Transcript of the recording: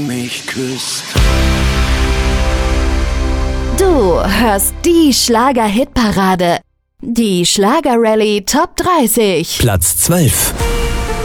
mich küsst. Du hörst die Schlager-Hitparade. Die Schlager-Rallye Top 30. Platz 12.